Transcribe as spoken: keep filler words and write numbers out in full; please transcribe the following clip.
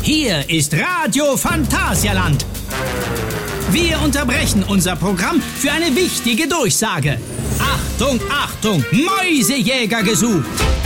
Hier ist Radio Phantasialand. Wir unterbrechen unser Programm für eine wichtige Durchsage. Achtung, Achtung, Mäusejäger gesucht.